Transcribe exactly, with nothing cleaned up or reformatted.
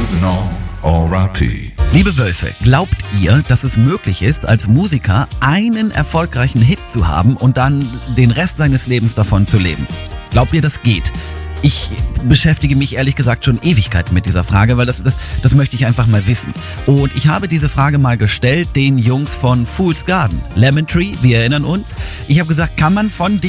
Symphonon R I P. Liebe Wölfe, glaubt ihr, dass es möglich ist, als Musiker einen erfolgreichen Hit zu haben und dann den Rest seines Lebens davon zu leben? Glaubt ihr, das geht? Ich beschäftige mich ehrlich gesagt schon Ewigkeiten mit dieser Frage, weil das, das, das möchte ich einfach mal wissen. Und ich habe diese Frage mal gestellt den Jungs von Fool's Garden. Lemon Tree, wir erinnern uns. Ich habe gesagt, kann man von